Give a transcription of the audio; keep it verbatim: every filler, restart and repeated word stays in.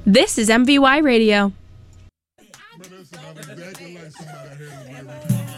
This is M V Y Radio. But that sounded exactly like somebody I heard in the